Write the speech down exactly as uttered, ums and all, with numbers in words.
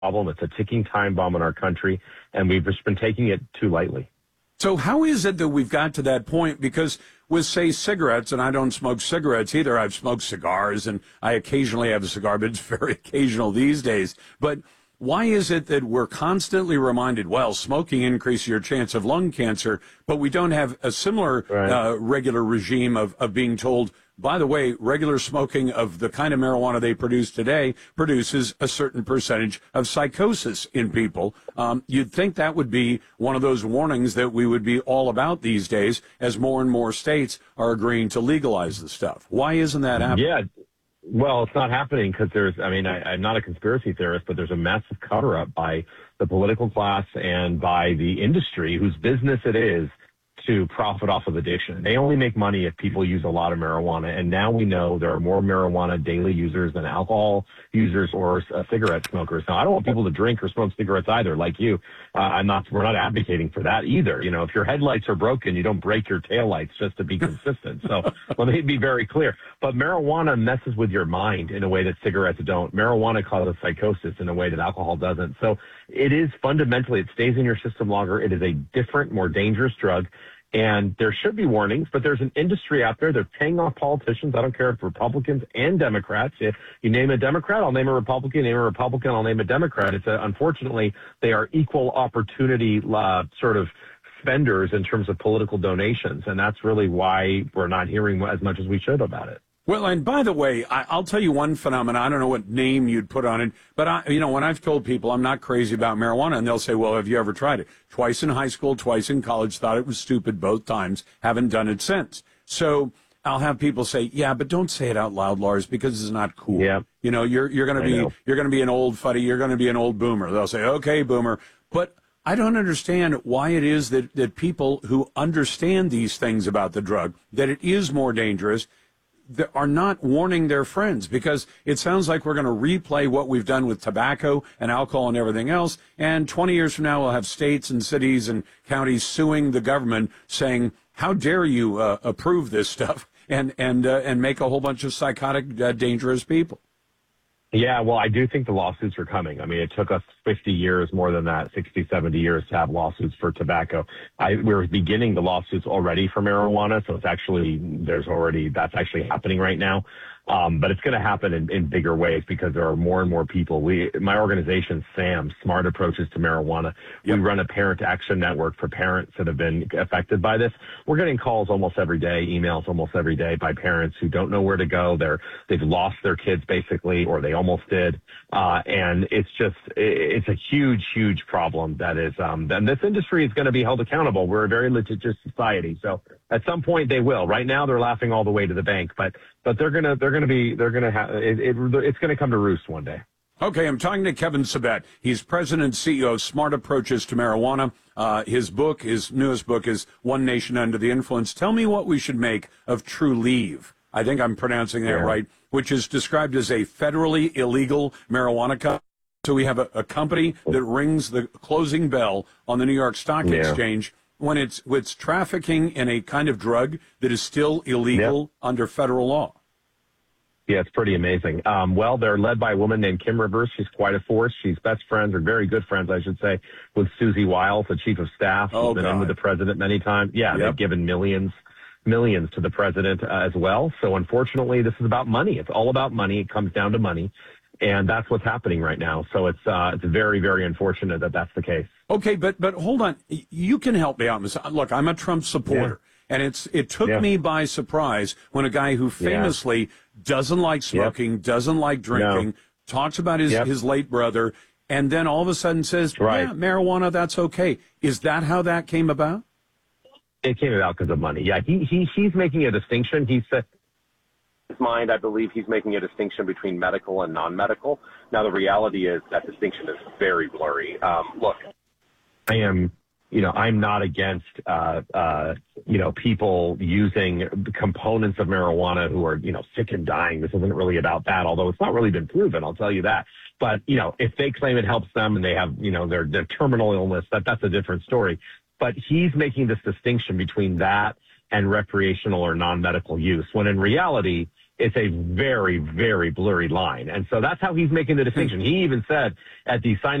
problem. It's a ticking time bomb in our country, and we've just been taking it too lightly. So how is it that we've got to that point? Because with, say, cigarettes, and I don't smoke cigarettes either. I've smoked cigars, and I occasionally have a cigar, but it's very occasional these days. But why is it that we're constantly reminded, well, smoking increases your chance of lung cancer, but we don't have a similar right. uh, regular regime of, of being told, by the way, regular smoking of the kind of marijuana they produce today produces a certain percentage of psychosis in people. Um, you'd think that would be one of those warnings that we would be all about these days as more and more states are agreeing to legalize the stuff. Why isn't that happening? Yeah. Well, it's not happening because there's, I mean, I, I'm not a conspiracy theorist, but there's a massive cover-up by the political class and by the industry whose business it is to profit off of addiction. They only make money if people use a lot of marijuana. And now we know there are more marijuana daily users than alcohol users or uh, cigarette smokers. Now, I don't want people to drink or smoke cigarettes either, like you. Uh, I'm not, we're not advocating for that either. You know, if your headlights are broken, you don't break your taillights just to be consistent. So let me be very clear. But marijuana messes with your mind in a way that cigarettes don't. Marijuana causes psychosis in a way that alcohol doesn't. So it is fundamentally, it stays in your system longer. It is a different, more dangerous drug. And there should be warnings, but there's an industry out there. They're paying off politicians. I don't care if Republicans and Democrats. If you name a Democrat, I'll name a Republican. Name a Republican, I'll name a Democrat. It's a, unfortunately, they are equal opportunity uh, sort of spenders in terms of political donations. And that's really why we're not hearing as much as we should about it. Well, and by the way, I, I'll tell you one phenomenon. I don't know what name you'd put on it, but I, you know, when I've told people I'm not crazy about marijuana, and they'll say, "Well, have you ever tried it?" Twice in high school, twice in college. Thought it was stupid both times. Haven't done it since. So I'll have people say, "Yeah, but don't say it out loud, Lars, because it's not cool." Yeah. You know, you're you're going to be know. you're going to be an old fuddy. You're going to be an old boomer. They'll say, "Okay, boomer," but I don't understand why it is that that people who understand these things about the drug, that it is more dangerous, that are not warning their friends, because it sounds like we're going to replay what we've done with tobacco and alcohol and everything else. And twenty years from now, we'll have states and cities and counties suing the government saying, how dare you uh, approve this stuff and, and, uh, and make a whole bunch of psychotic, uh, dangerous people. Yeah, well, I do think the lawsuits are coming. I mean, it took us fifty years, more than that, sixty, seventy years to have lawsuits for tobacco. I, we're beginning the lawsuits already for marijuana, so it's actually, there's already, that's actually happening right now. Um, but it's going to happen in, in bigger ways because there are more and more people. We, my organization, SAM, Smart Approaches to Marijuana, yep. we run a parent action network for parents that have been affected by this. We're getting calls almost every day, emails almost every day by parents who don't know where to go. They're, they've lost their kids basically, or they almost did. Uh, and it's just, it's a huge, huge problem that is, um, and this industry is going to be held accountable. We're a very litigious society. So at some point they will. Right now they're laughing all the way to the bank, but, but they're going to, they're going to be, they're going to have, it, it, it's going to come to roost one day. Okay, I'm talking to Kevin Sabet. He's president and C E O of Smart Approaches to Marijuana. Uh, his book, his newest book is One Nation Under the Influence. Tell me what we should make of Trulieve. I think I'm pronouncing that yeah. right, which is described as a federally illegal marijuana company. So we have a, a company that rings the closing bell on the New York Stock yeah. Exchange when it's, it's trafficking in a kind of drug that is still illegal yep. under federal law. Yeah, it's pretty amazing. Um, well, they're led by a woman named Kim Rivers. She's quite a force. She's best friends, or very good friends, I should say, with Susie Wiles, the chief of staff. She's oh, been God. in with the president many times. Yeah, yep. they've given millions, millions to the president uh, as well. So unfortunately, this is about money. It's all about money. It comes down to money. And that's what's happening right now. So it's uh, it's very, very unfortunate that that's the case. Okay, but but hold on. You can help me out. Look, I'm a Trump supporter. Yeah. And it's it took yeah. me by surprise when a guy who famously yeah. doesn't like smoking, yep. doesn't like drinking, no. talks about his, yep. his late brother, and then all of a sudden says, right. yeah, marijuana, that's okay. Is that how that came about? It came about because of money. Yeah, he, he he's making a distinction. He said, in his mind, I believe he's making a distinction between medical and non-medical. Now, the reality is that distinction is very blurry. Um, look, I am... You know, I'm not against, uh, uh, you know, people using components of marijuana who are, you know, sick and dying. This isn't really about that, although it's not really been proven, I'll tell you that. But, you know, if they claim it helps them and they have, you know, their, their terminal illness, that that's a different story. But he's making this distinction between that and recreational or non-medical use, when in reality, it's a very, very blurry line. And so that's how he's making the distinction. He even said at the signing